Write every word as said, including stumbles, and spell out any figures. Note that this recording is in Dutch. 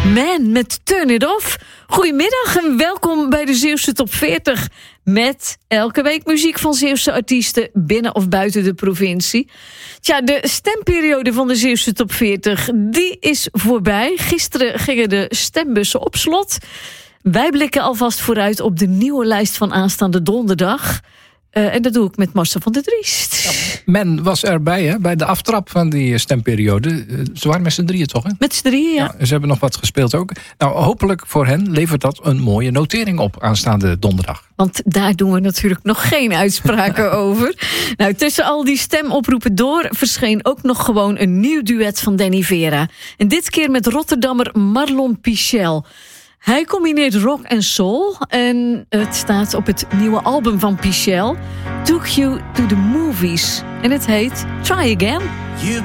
Man met Turn It Off. Goedemiddag en welkom bij de Zeeuwse Top veertig. Met elke week muziek van Zeeuwse artiesten binnen of buiten de provincie. Tja, de stemperiode van de Zeeuwse Top veertig, die is voorbij. Gisteren gingen de stembussen op slot. Wij blikken alvast vooruit op de nieuwe lijst van aanstaande donderdag. Uh, en dat doe ik met Marcel van der Driest. Ja, men was erbij hè, bij de aftrap van die stemperiode. Uh, ze waren met z'n drieën toch? Hè? Met z'n drieën, ja. ja. Ze hebben nog wat gespeeld ook. Nou, hopelijk voor hen levert dat een mooie notering op aanstaande donderdag. Want daar doen we natuurlijk nog geen uitspraken over. Nou, tussen al die stemoproepen door verscheen ook nog gewoon een nieuw duet van Danny Vera. En dit keer met Rotterdammer Marlon Pichel. Hij combineert rock en soul en het staat op het nieuwe album van Pichel, Took You to the Movies. En het heet Try Again. You